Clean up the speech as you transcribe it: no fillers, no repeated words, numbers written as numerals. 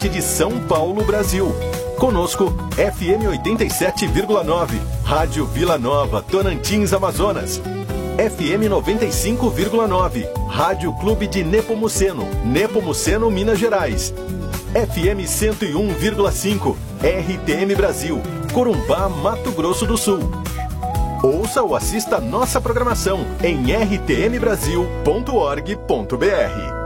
de São Paulo, Brasil. Conosco, FM 87,9, Rádio Vila Nova, Tocantins, Amazonas. FM 95,9, Rádio Clube de Nepomuceno, Nepomuceno, Minas Gerais. FM 101,5, RTM Brasil, Corumbá, Mato Grosso do Sul. Ouça ou assista nossa programação em rtmbrasil.org.br.